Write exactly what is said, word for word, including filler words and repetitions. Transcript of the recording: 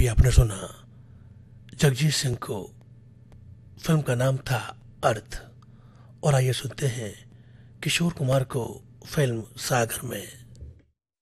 अभी आपने सुना जगजीत सिंह को, फिल्म का नाम था अर्थ। और आइए सुनते हैं किशोर कुमार को फिल्म सागर में।